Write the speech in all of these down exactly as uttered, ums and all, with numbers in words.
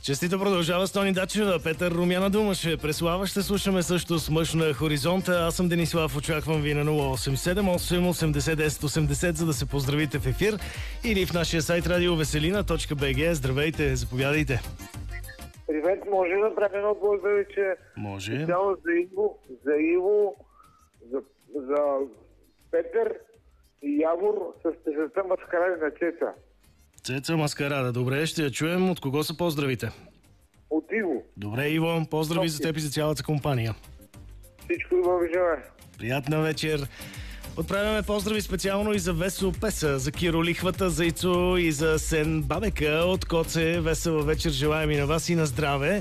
Честито продължава с Тони Дачева. Петър Румяна дума ще преслава. Ще слушаме също с мъж на хоризонта. Аз съм Денислав. Очаквам ви на нула осем седем осем осемдесет десет осемдесет, за да се поздравите в ефир или в нашия сайт радиовеселина точка би джи. Здравейте, заповядайте. Привет, може да направим едно поздравиче? Може. Цяло за Иво, за Иво, за, за Петър и Явор с песента Маскарада на Цеца. Цеца Маскарада. Добре, ще я чуем. От кого са поздравите? От Иво. Добре, Иво. Поздрави за теб и за цялата компания. Всичко добро ви желая. Приятна вечер. Отправяме поздрави специално и за Весо Песа, за Киро Лихвата, за Ицо и за Сен Бабека от Коце. Весела вечер желаем и на вас и на здраве.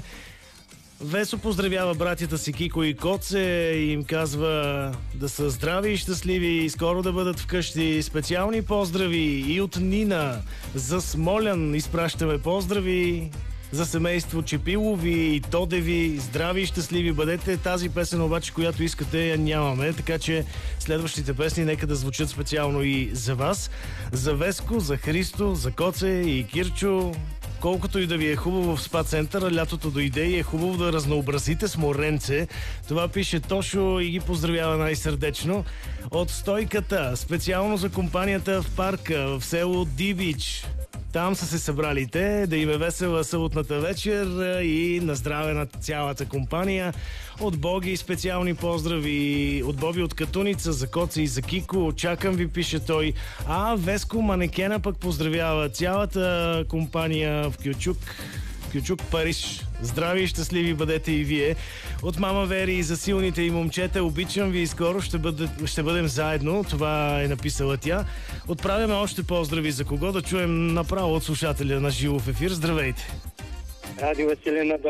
Весо поздравява братята си Кико и Коце и им казва да са здрави и щастливи и скоро да бъдат вкъщи. Специални поздрави и от Нина за Смолян изпращаме поздрави. За семейство Чепилови и Тодеви, здрави и щастливи бъдете. Тази песен обаче, която искате, я нямаме, така че следващите песни нека да звучат специално и за вас. За Веско, за Христо, за Коце и Кирчо. Колкото и да ви е хубаво в спа центъра, лятото дойде и е хубаво да разнообразите с моренце. Това пише Тошо и ги поздравява най-сърдечно. От Стойката, специално за компанията в парка в село Дибич. Там са се събрали те, да им е весела съботната вечер и на здраве на цялата компания. От Боги специални поздрави, от Боби от Катуница, за Коце и за Кико. Чакам ви, пише той. А Веско Манекена пък поздравява цялата компания в Кючук. Кючук, Париж. Здрави и щастливи бъдете и вие. От мама Вери и за силните и момчета. Обичам ви и скоро ще, бъде, ще бъдем заедно. Това е написала тя. Отправяме още поздрави. За кого да чуем направо от слушателя на живо в ефир. Здравейте! Радио Веселина.